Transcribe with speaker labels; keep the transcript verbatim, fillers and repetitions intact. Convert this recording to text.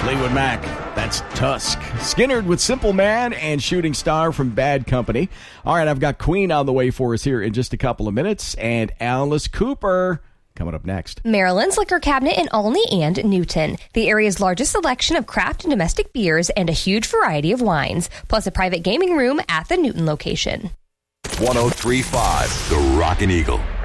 Speaker 1: Fleetwood Mac, that's Tusk. Skinnerd with Simple Man and Shooting Star from Bad Company. All right, I've got Queen on the way for us here in just a couple of minutes, and Alice Cooper coming up next.
Speaker 2: Maryland's Liquor Cabinet in Olney and Newton. The area's largest selection of craft and domestic beers and a huge variety of wines, plus a private gaming room at the Newton location.
Speaker 3: one oh three point five, The Rockin' Eagle.